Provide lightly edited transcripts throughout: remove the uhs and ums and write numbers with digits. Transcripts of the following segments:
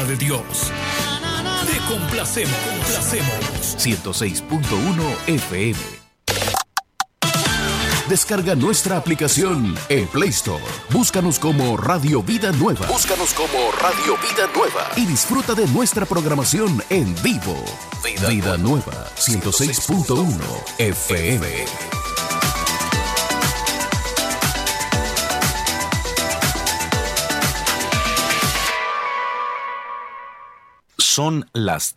de Dios. Te complacemos. 106.1 FM. Descarga nuestra aplicación en Play Store. Búscanos como Radio Vida Nueva. Y disfruta de nuestra programación en vivo. Vida Nueva 106.1 FM. Son las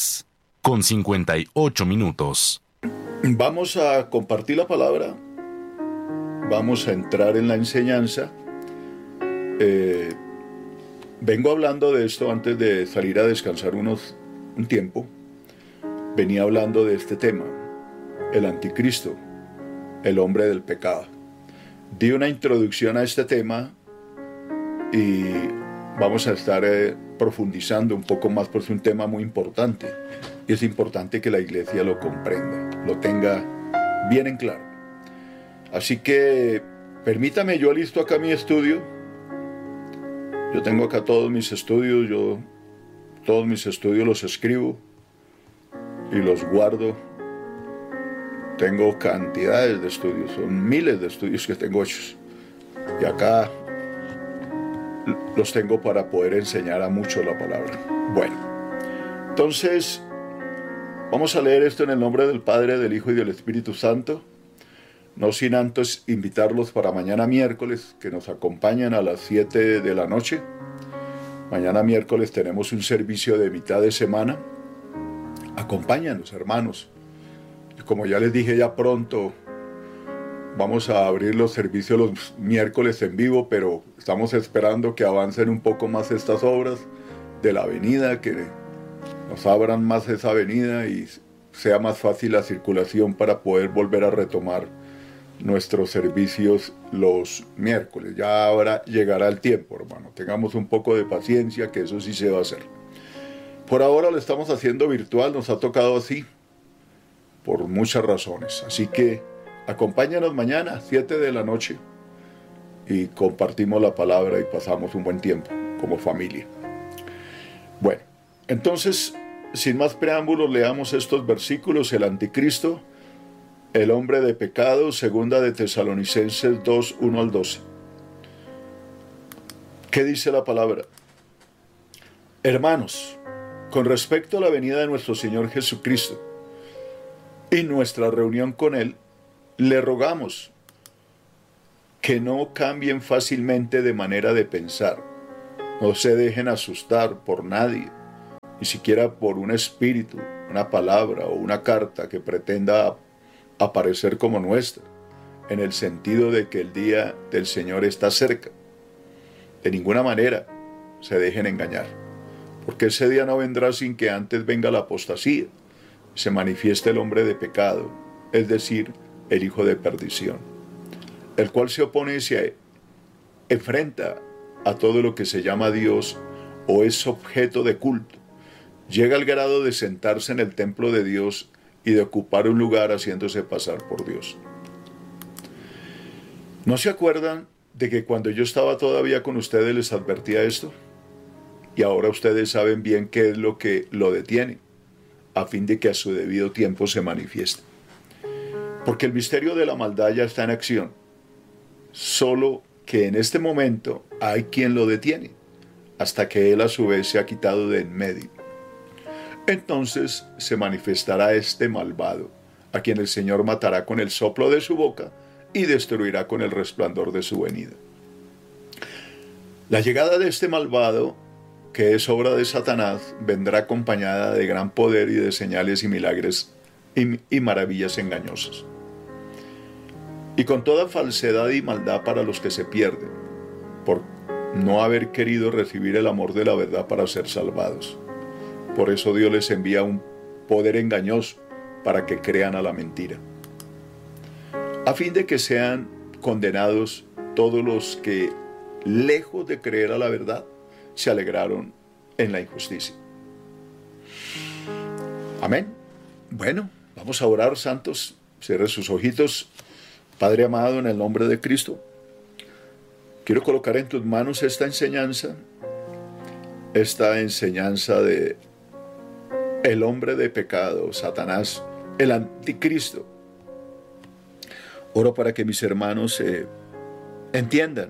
3:58. Vamos a compartir la palabra. Vamos a entrar en la enseñanza. Vengo hablando de esto antes de salir a descansar un tiempo. Venía hablando de este tema, el anticristo, el hombre del pecado. Di una introducción a este tema y vamos a estar profundizando un poco más porque es un tema muy importante. Y es importante que la iglesia lo comprenda, lo tenga bien en claro. Así que permítame, yo listo acá mi estudio. Yo tengo acá todos mis estudios, todos mis estudios los escribo y los guardo. Tengo cantidades de estudios, son miles de estudios que tengo hechos. Y acá los tengo para poder enseñar a muchos la palabra. Bueno, entonces vamos a leer esto en el nombre del Padre, del Hijo y del Espíritu Santo. No sin antes invitarlos para mañana miércoles, que nos acompañan a las 7 de la noche. Mañana miércoles tenemos un servicio de mitad de semana. Acompáñanos, hermanos. Y como ya les dije, ya pronto vamos a abrir los servicios los miércoles en vivo, pero estamos esperando que avancen un poco más estas obras de la avenida, que nos abran más esa avenida y sea más fácil la circulación para poder volver a retomar nuestros servicios los miércoles. Ya ahora llegará el tiempo, hermano. Tengamos un poco de paciencia, que eso sí se va a hacer. Por ahora lo estamos haciendo virtual, nos ha tocado así, por muchas razones. Así que acompáñanos mañana, 7 de la noche, y compartimos la palabra y pasamos un buen tiempo como familia. Bueno, entonces, sin más preámbulos, leamos estos versículos. El anticristo, el hombre de pecado, segunda de Tesalonicenses 2, 1 al 12. ¿Qué dice la palabra? Hermanos, con respecto a la venida de nuestro Señor Jesucristo y nuestra reunión con Él, le rogamos que no cambien fácilmente de manera de pensar, no se dejen asustar por nadie, ni siquiera por un espíritu, una palabra o una carta que pretenda aparecer como nuestra, en el sentido de que el día del Señor está cerca. De ninguna manera se dejen engañar, porque ese día no vendrá sin que antes venga la apostasía, se manifieste el hombre de pecado, es decir, el hijo de perdición, el cual se opone y se enfrenta a todo lo que se llama Dios o es objeto de culto. Llega al grado de sentarse en el templo de Dios y de ocupar un lugar haciéndose pasar por Dios. ¿No se acuerdan de que cuando yo estaba todavía con ustedes les advertía esto? Y ahora ustedes saben bien qué es lo que lo detiene, a fin de que a su debido tiempo se manifieste. Porque el misterio de la maldad ya está en acción, solo que en este momento hay quien lo detiene, hasta que él a su vez se ha quitado de en medio. Entonces se manifestará este malvado, a quien el Señor matará con el soplo de su boca y destruirá con el resplandor de su venida. La llegada de este malvado, que es obra de Satanás, vendrá acompañada de gran poder y de señales y milagros y maravillas engañosas. Y con toda falsedad y maldad para los que se pierden, por no haber querido recibir el amor de la verdad para ser salvados. Por eso Dios les envía un poder engañoso para que crean a la mentira, a fin de que sean condenados todos los que, lejos de creer a la verdad, se alegraron en la injusticia. Amén. Bueno, vamos a orar, santos. Cierre sus ojitos. Padre amado, en el nombre de Cristo, quiero colocar en tus manos esta enseñanza, esta enseñanza de el hombre de pecado, Satanás, el anticristo. Oro para que mis hermanos entiendan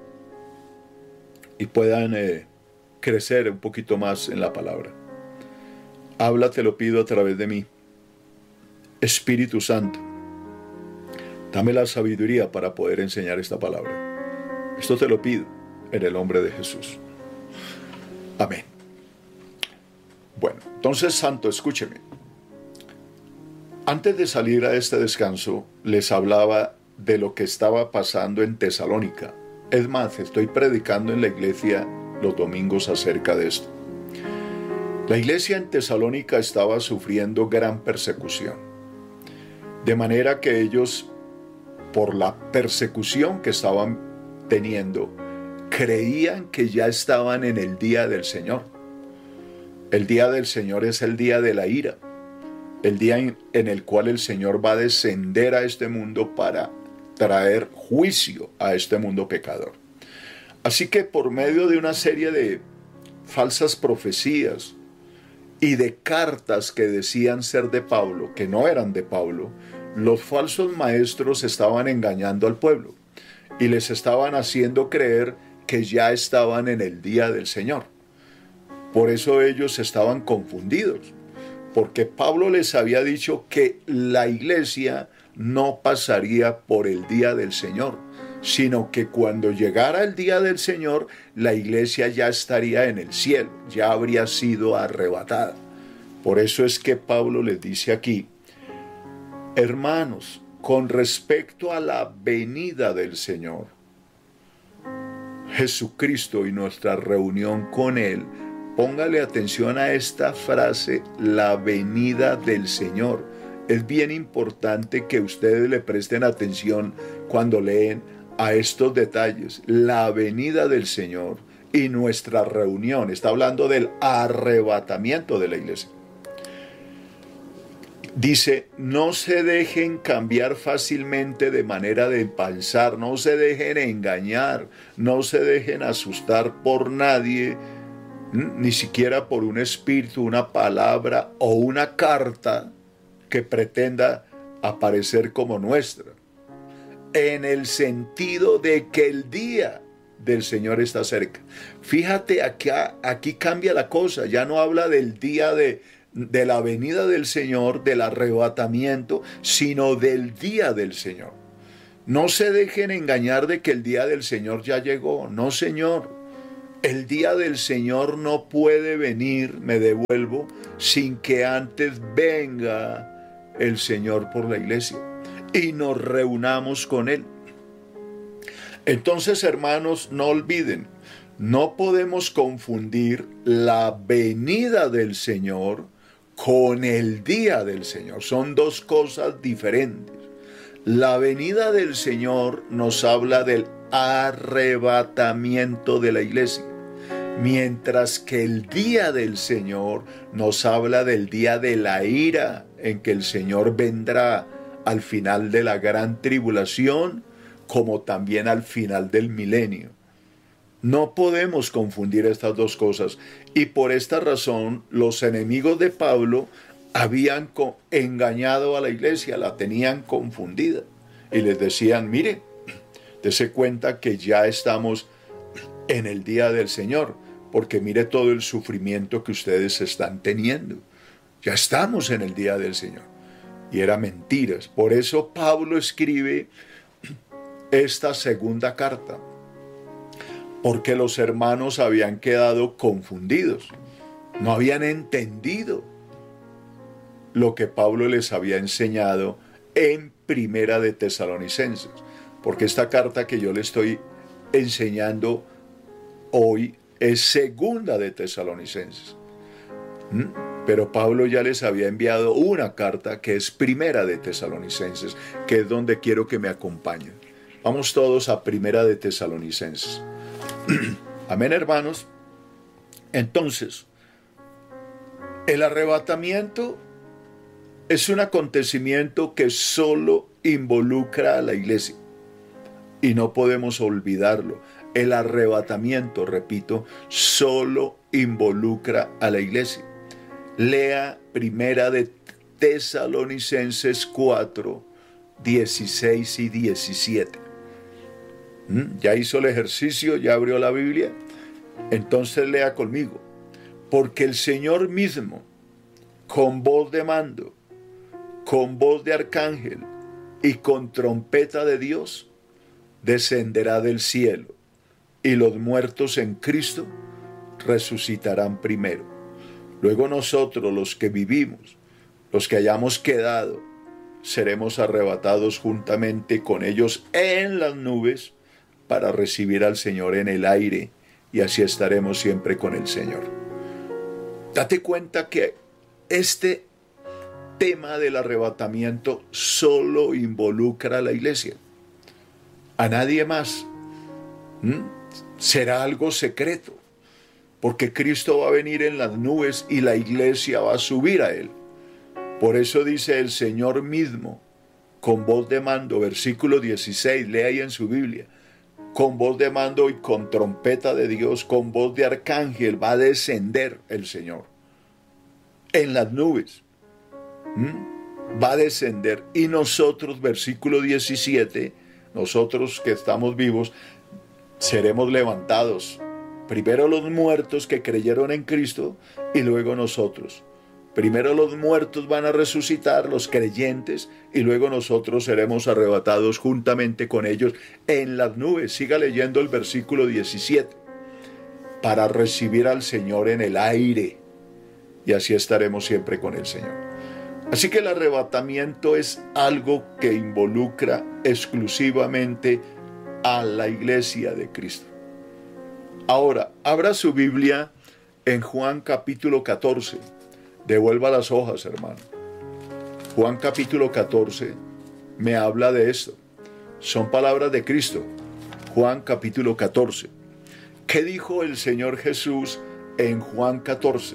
y puedan crecer un poquito más en la palabra. Habla, te lo pido a través de mí. Espíritu Santo, dame la sabiduría para poder enseñar esta palabra. Esto te lo pido en el nombre de Jesús. Amén. Bueno, entonces, Santo, escúcheme. Antes de salir a este descanso, les hablaba de lo que estaba pasando en Tesalónica. Es más, estoy predicando en la iglesia los domingos acerca de esto. La iglesia en Tesalónica estaba sufriendo gran persecución. De manera que ellos, por la persecución que estaban teniendo, creían que ya estaban en el día del Señor. El día del Señor es el día de la ira. El día en el cual el Señor va a descender a este mundo para traer juicio a este mundo pecador. Así que por medio de una serie de falsas profecías y de cartas que decían ser de Pablo, que no eran de Pablo, los falsos maestros estaban engañando al pueblo y les estaban haciendo creer que ya estaban en el día del Señor. Por eso ellos estaban confundidos, porque Pablo les había dicho que la iglesia no pasaría por el día del Señor, sino que cuando llegara el día del Señor, la iglesia ya estaría en el cielo, ya habría sido arrebatada. Por eso es que Pablo les dice aquí: hermanos, con respecto a la venida del Señor Jesucristo y nuestra reunión con Él, póngale atención a esta frase, la venida del Señor. Es bien importante que ustedes le presten atención cuando leen a estos detalles. La venida del Señor y nuestra reunión. Está hablando del arrebatamiento de la iglesia. Dice, no se dejen cambiar fácilmente de manera de pensar, no se dejen engañar, no se dejen asustar por nadie, ni siquiera por un espíritu, una palabra o una carta que pretenda aparecer como nuestra, en el sentido de que el día del Señor está cerca. Fíjate, aquí cambia la cosa, ya no habla del día de la venida del Señor, del arrebatamiento, sino del día del Señor. No se dejen engañar de que el día del Señor ya llegó. No, Señor. El día del Señor no puede venir, me devuelvo, sin que antes venga el Señor por la iglesia y nos reunamos con Él. Entonces, hermanos, no olviden, no podemos confundir la venida del Señor con el día del Señor. Son dos cosas diferentes. La venida del Señor nos habla del arrebatamiento de la iglesia, mientras que el día del Señor nos habla del día de la ira, en que el Señor vendrá al final de la gran tribulación, como también al final del milenio. No podemos confundir estas dos cosas, y por esta razón los enemigos de Pablo habían engañado a la iglesia, la tenían confundida, y les decían, mire, dese cuenta que ya estamos en el día del Señor, porque mire todo el sufrimiento que ustedes están teniendo. Ya estamos en el día del Señor. Y eran mentiras. Por eso Pablo escribe esta segunda carta, porque los hermanos habían quedado confundidos, no habían entendido lo que Pablo les había enseñado en Primera de Tesalonicenses, porque esta carta que yo le estoy enseñando hoy es Segunda de Tesalonicenses. Pero Pablo ya les había enviado una carta que es Primera de Tesalonicenses, que es donde quiero que me acompañen. Vamos todos a Primera de Tesalonicenses. Amén, hermanos. Entonces, el arrebatamiento es un acontecimiento que solo involucra a la iglesia y no podemos olvidarlo. El arrebatamiento, repito, solo involucra a la iglesia. Lea Primera de Tesalonicenses 4, 16 y 17. ¿Ya hizo el ejercicio? ¿Ya abrió la Biblia? Entonces lea conmigo. Porque el Señor mismo, con voz de mando, con voz de arcángel y con trompeta de Dios, descenderá del cielo, y los muertos en Cristo resucitarán primero. Luego nosotros, los que vivimos, los que hayamos quedado, seremos arrebatados juntamente con ellos en las nubes para recibir al Señor en el aire, y así estaremos siempre con el Señor. Date cuenta que este tema del arrebatamiento solo involucra a la iglesia, a nadie más. Será algo secreto, porque Cristo va a venir en las nubes y la iglesia va a subir a Él. Por eso dice el Señor mismo, con voz de mando, versículo 16, lea ahí en su Biblia, con voz de mando y con trompeta de Dios, con voz de arcángel, va a descender el Señor en las nubes. Va a descender, y nosotros, versículo 17, nosotros que estamos vivos, seremos levantados. Primero los muertos que creyeron en Cristo, y luego nosotros. Primero los muertos van a resucitar, los creyentes, y luego nosotros seremos arrebatados juntamente con ellos en las nubes. Siga leyendo el versículo 17. Para recibir al Señor en el aire, y así estaremos siempre con el Señor. Así que el arrebatamiento es algo que involucra exclusivamente a la iglesia de Cristo. Ahora, abra su Biblia en Juan capítulo 14. Devuelva las hojas, hermano. Juan capítulo 14 me habla de esto. Son palabras de Cristo. Juan capítulo 14. ¿Qué dijo el Señor Jesús en Juan 14?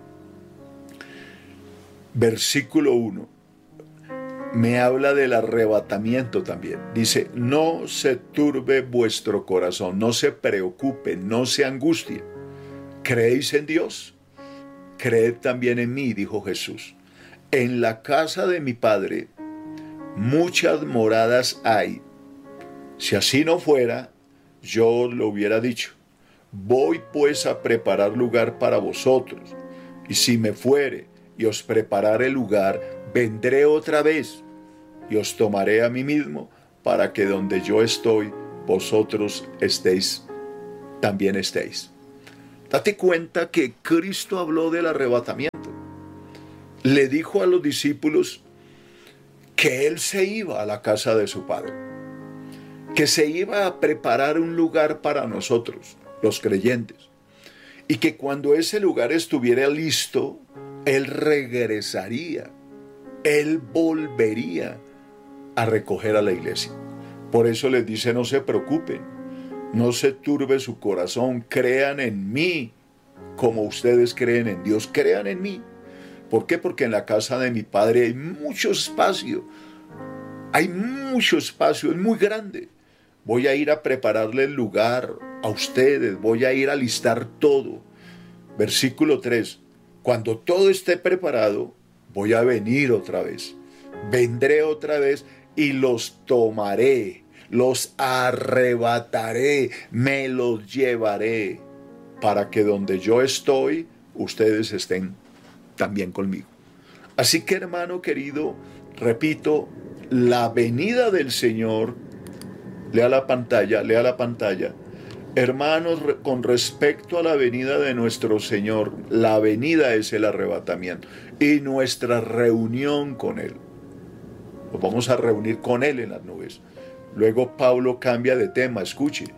Versículo 1. Me habla del arrebatamiento también. Dice, no se turbe vuestro corazón, no se preocupe, no se angustie. ¿Creéis en Dios? Creed también en mí, dijo Jesús. En la casa de mi Padre muchas moradas hay. Si así no fuera, yo os lo hubiera dicho. Voy pues a preparar lugar para vosotros. Y si me fuere y os preparare lugar, vendré otra vez y os tomaré a mí mismo, para que donde yo estoy, vosotros también estéis. Date cuenta que Cristo habló del arrebatamiento. Le dijo a los discípulos que Él se iba a la casa de su Padre, que se iba a preparar un lugar para nosotros, los creyentes, y que cuando ese lugar estuviera listo, Él regresaría, Él volvería a recoger a la iglesia. Por eso les dice, no se preocupen, no se turbe su corazón, crean en mí como ustedes creen en Dios, crean en mí. ¿Por qué? Porque en la casa de mi Padre hay mucho espacio, es muy grande. Voy a ir a prepararle el lugar a ustedes, voy a ir a listar todo. Versículo 3, cuando todo esté preparado, voy a venir otra vez, vendré otra vez y los tomaré, los arrebataré, me los llevaré, para que donde yo estoy, ustedes estén también conmigo. Así que, hermano querido, repito, la venida del Señor, lea la pantalla, hermanos, con respecto a la venida de nuestro Señor, la venida es el arrebatamiento y nuestra reunión con Él. Nos vamos a reunir con Él en las nubes. Luego Pablo cambia de tema, escuche.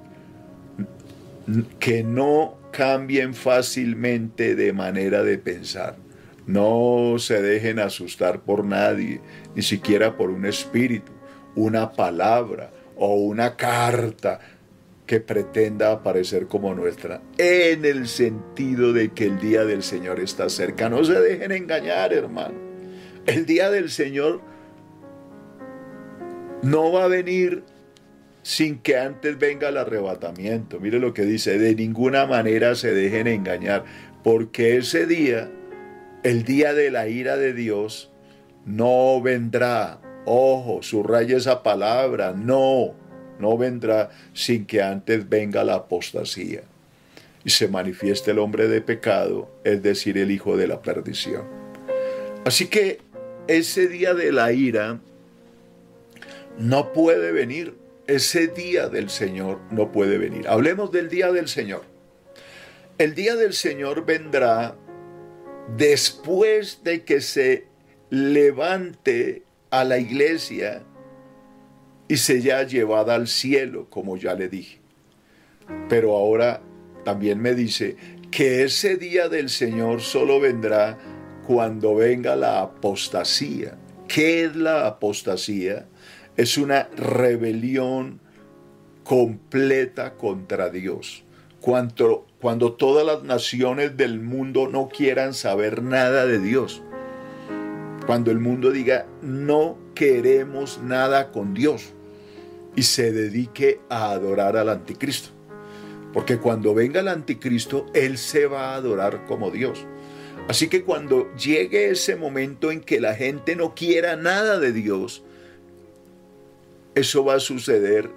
Que no cambien fácilmente de manera de pensar. No se dejen asustar por nadie, ni siquiera por un espíritu, una palabra o una carta que pretenda aparecer como nuestra, en el sentido de que el día del Señor está cerca. No se dejen engañar, hermano. El día del Señor no va a venir sin que antes venga el arrebatamiento. Mire lo que dice: de ninguna manera se dejen engañar, porque ese día, el día de la ira de Dios, no vendrá. Ojo, subraya esa palabra, no vendrá sin que antes venga la apostasía y se manifieste el hombre de pecado, es decir, el hijo de la perdición. Así que ese día de la ira no puede venir. Ese día del Señor no puede venir. Hablemos del día del Señor. El día del Señor vendrá después de que se levante a la iglesia y sea llevada al cielo, como ya le dije. Pero ahora también me dice que ese día del Señor solo vendrá cuando venga la apostasía. ¿Qué es la apostasía? Es una rebelión completa contra Dios. Cuando todas las naciones del mundo no quieran saber nada de Dios. Cuando el mundo diga, no queremos nada con Dios, y se dedique a adorar al anticristo. Porque cuando venga el anticristo, él se va a adorar como Dios. Así que cuando llegue ese momento en que la gente no quiera nada de Dios, eso va a suceder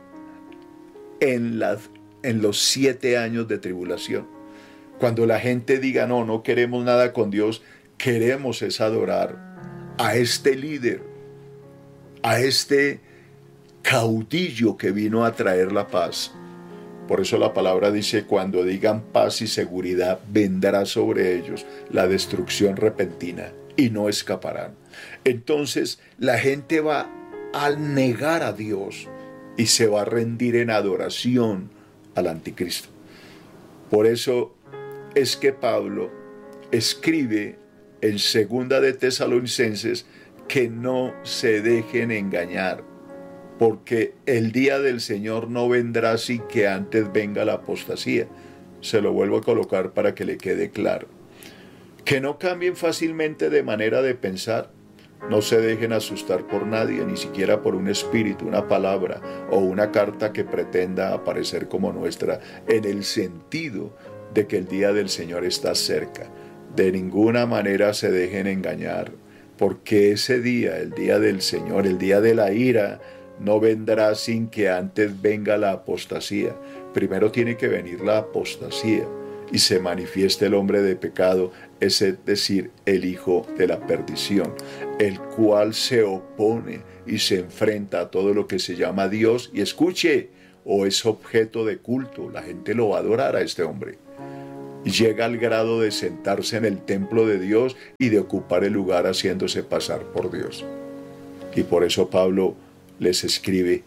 en los 7 años de tribulación. Cuando la gente diga, no queremos nada con Dios, queremos es adorar a este líder, a este caudillo que vino a traer la paz. Por eso la palabra dice, cuando digan paz y seguridad, vendrá sobre ellos la destrucción repentina y no escaparán. Entonces la gente va a negar a Dios y se va a rendir en adoración al anticristo. Por eso es que Pablo escribe en 2 de Tesalonicenses que no se dejen engañar, porque el día del Señor no vendrá sin que antes venga la apostasía. Se lo vuelvo a colocar para que le quede claro. Que no cambien fácilmente de manera de pensar. No se dejen asustar por nadie, ni siquiera por un espíritu, una palabra o una carta que pretenda aparecer como nuestra, en el sentido de que el día del Señor está cerca. De ninguna manera se dejen engañar, porque ese día, el día del Señor, el día de la ira, no vendrá sin que antes venga la apostasía. Primero tiene que venir la apostasía y se manifieste el hombre de pecado, es decir, el hijo de la perdición, el cual se opone y se enfrenta a todo lo que se llama Dios, y escuche, o es objeto de culto. La gente lo va a adorar a este hombre. Y llega al grado de sentarse en el templo de Dios y de ocupar el lugar haciéndose pasar por Dios. Y por eso Pablo les escribe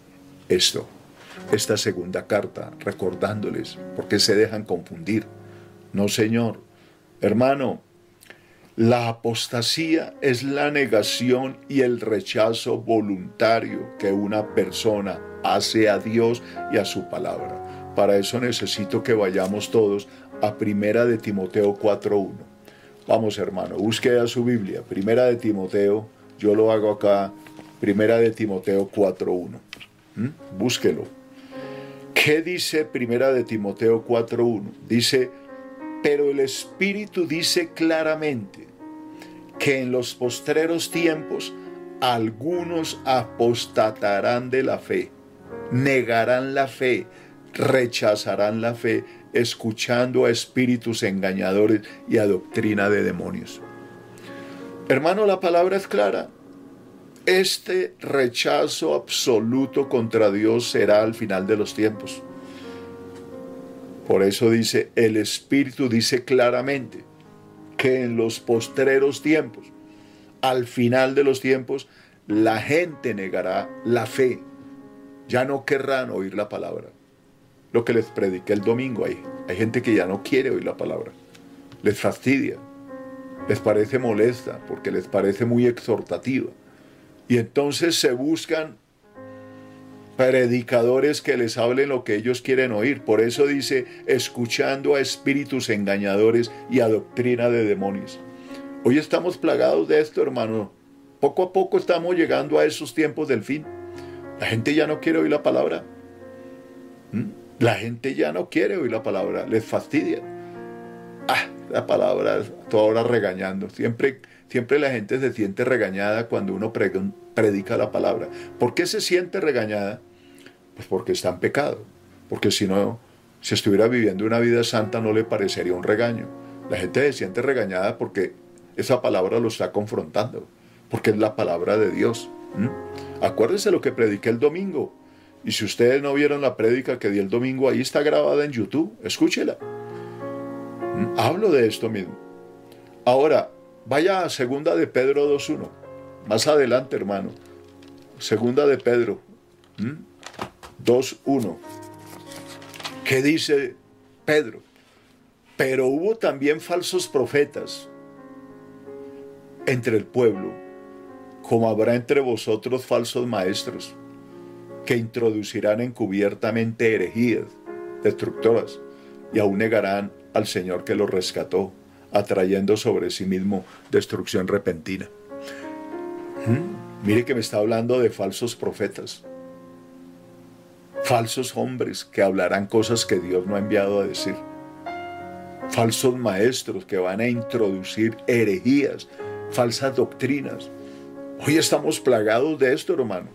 esta segunda carta, recordándoles, porque se dejan confundir. No, Señor. Hermano, la apostasía es la negación y el rechazo voluntario que una persona hace a Dios y a su palabra. Para eso necesito que vayamos todos a 1 de Timoteo 4:1. Vamos, hermano, busque a su Biblia, 1 de Timoteo, yo lo hago acá, 1 de Timoteo 4:1. Búsquelo. ¿Qué dice 1 de Timoteo 4:1? Dice, pero el Espíritu dice claramente que en los postreros tiempos algunos apostatarán de la fe, negarán la fe, rechazarán la fe, escuchando a espíritus engañadores y a doctrina de demonios. Hermano, la palabra es clara. Este rechazo absoluto contra Dios será al final de los tiempos. Por eso dice, el Espíritu dice claramente que en los postreros tiempos, al final de los tiempos, la gente negará la fe. Ya no querrán oír la palabra. Lo que les prediqué el domingo ahí. Hay gente que ya no quiere oír la palabra. Les fastidia. Les parece molesta porque les parece muy exhortativa. Y entonces se buscan predicadores que les hablen lo que ellos quieren oír. Por eso dice, escuchando a espíritus engañadores y a doctrina de demonios. Hoy estamos plagados de esto, hermano. Poco a poco estamos llegando a esos tiempos del fin. La gente ya no quiere oír la palabra. La gente ya no quiere oír la palabra, les fastidia. La palabra, toda hora regañando. Siempre la gente se siente regañada cuando uno predica la palabra. ¿Por qué se siente regañada? Pues porque está en pecado. Porque si no, si estuviera viviendo una vida santa no le parecería un regaño. La gente se siente regañada porque esa palabra lo está confrontando. Porque es la palabra de Dios. Acuérdense lo que prediqué el domingo. Y si ustedes no vieron la prédica que di el domingo, ahí está grabada en YouTube. Escúchela. Hablo de esto mismo. Ahora, vaya a 2 de Pedro 2:1. Más adelante, hermano. 2 de Pedro 2:1. ¿Qué dice Pedro? Pero hubo también falsos profetas entre el pueblo, como habrá entre vosotros falsos maestros, que introducirán encubiertamente herejías destructoras y aún negarán al Señor que los rescató, atrayendo sobre sí mismo destrucción repentina. Mire que me está hablando de falsos profetas, falsos hombres que hablarán cosas que Dios no ha enviado a decir, falsos maestros que van a introducir herejías, falsas doctrinas. Hoy estamos plagados de esto, hermano.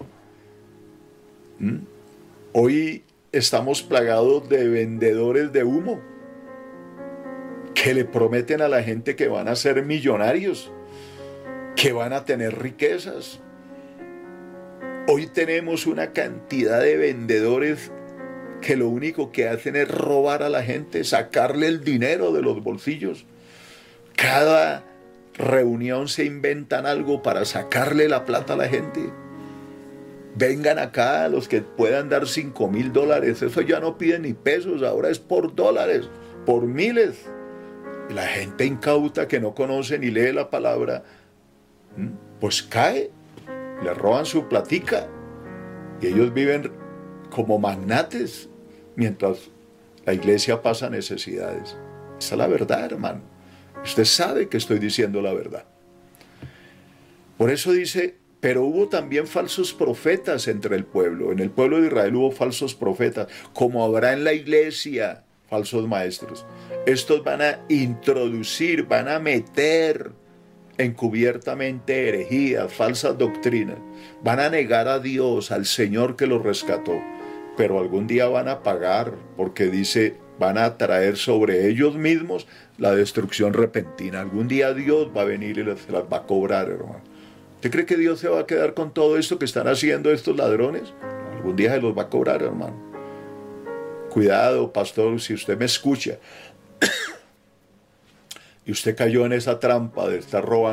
Hoy estamos plagados de vendedores de humo que le prometen a la gente que van a ser millonarios, que van a tener riquezas. Hoy tenemos una cantidad de vendedores que lo único que hacen es robar a la gente, sacarle el dinero de los bolsillos. Cada reunión se inventan algo para sacarle la plata a la gente. Vengan acá los que puedan dar $5,000. Eso ya no piden ni pesos, ahora es por dólares, por miles. Y la gente incauta que no conoce ni lee la palabra, pues cae, le roban su platica y ellos viven como magnates mientras la iglesia pasa necesidades. Esa es la verdad, hermano. Usted sabe que estoy diciendo la verdad. Por eso dice, pero hubo también falsos profetas entre el pueblo. En el pueblo de Israel hubo falsos profetas, como habrá en la iglesia falsos maestros. Estos van a introducir, van a meter encubiertamente herejías, falsas doctrinas. Van a negar a Dios, al Señor que los rescató. Pero algún día van a pagar, porque dice, van a traer sobre ellos mismos la destrucción repentina. Algún día Dios va a venir y se las va a cobrar, hermano. ¿Usted cree que Dios se va a quedar con todo esto que están haciendo estos ladrones? Algún día se los va a cobrar, hermano. Cuidado, pastor, si usted me escucha y usted cayó en esa trampa de estar robando